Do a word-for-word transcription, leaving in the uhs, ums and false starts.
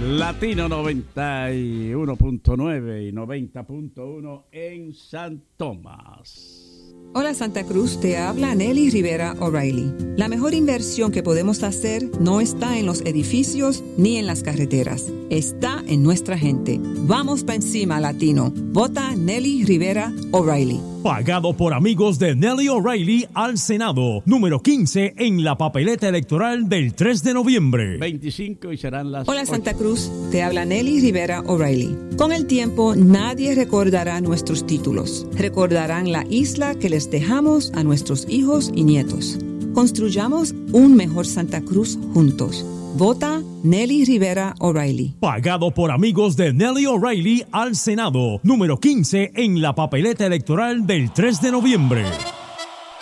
Latino noventa y uno punto nueve y noventa punto uno en San Tomás. Hola Santa Cruz, te habla Nelly Rivera O'Reilly. La mejor inversión que podemos hacer no está en los edificios ni en las carreteras. Está en nuestra gente. Vamos pa' encima, latino. Vota Nelly Rivera O'Reilly. Pagado por amigos de Nelly O'Reilly al Senado. Número quince en la papeleta electoral del tres de noviembre. veinticinco y serán las Hola Santa ocho. Cruz, te habla Nelly Rivera O'Reilly. Con el tiempo, nadie recordará nuestros títulos. Recordarán la isla que les dejamos a nuestros hijos y nietos. Construyamos un mejor Santa Cruz juntos. Vota Nelly Rivera O'Reilly. Pagado por amigos de Nelly O'Reilly al Senado. Número quince en la papeleta electoral del tres de noviembre.